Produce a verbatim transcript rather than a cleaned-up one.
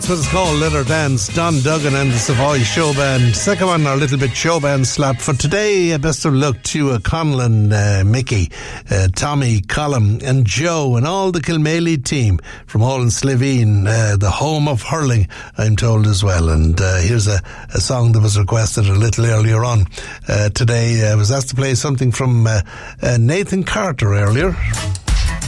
That's what it's called, Let Her Dance. Don Duggan and the Savoy Show Band. Second one, our little bit show band slap for today. Best of luck to uh, Conlon, uh, Mickey, uh, Tommy, Colum and Joe and all the Kilmaley team from Hall and Sliveen, uh, the home of hurling, I'm told as well. And uh, here's a, a song that was requested a little earlier on. Uh, today I uh, was asked to play something from uh, uh, Nathan Carter earlier.